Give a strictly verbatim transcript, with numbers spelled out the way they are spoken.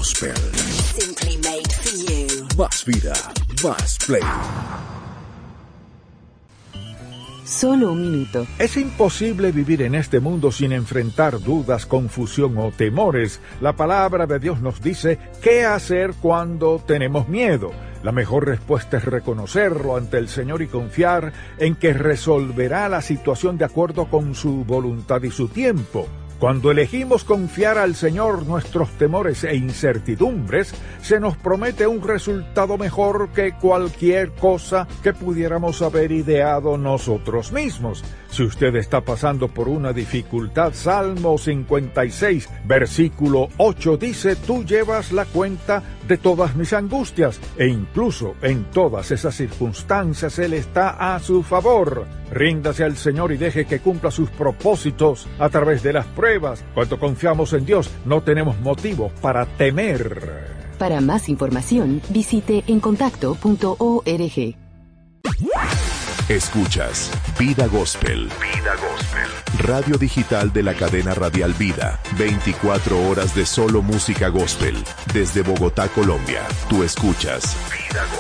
Gospel. Simply made for you. Más vida, más play. Solo un minuto. Es imposible vivir en este mundo sin enfrentar dudas, confusión o temores. La palabra de Dios nos dice qué hacer cuando tenemos miedo. La mejor respuesta es reconocerlo ante el Señor y confiar en que resolverá la situación de acuerdo con su voluntad y su tiempo. Cuando elegimos confiar al Señor nuestros temores e incertidumbres, se nos promete un resultado mejor que cualquier cosa que pudiéramos haber ideado nosotros mismos. Si usted está pasando por una dificultad, Salmo cincuenta y seis, versículo ocho dice: tú llevas la cuenta de todas mis angustias, e incluso en todas esas circunstancias Él está a su favor. Ríndase al Señor y deje que cumpla sus propósitos a través de las pruebas. Cuando confiamos en Dios, no tenemos motivos para temer. Para más información, visite encontacto punto org. Escuchas Vida Gospel. Vida Gospel. Radio digital de la cadena radial Vida. veinticuatro horas de solo música gospel. Desde Bogotá, Colombia. Tú escuchas Vida Gospel.